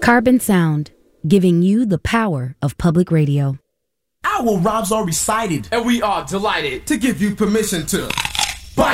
Carbon Sound, giving you the power of public radio. Our rhymes are recited, and we are delighted to give you permission to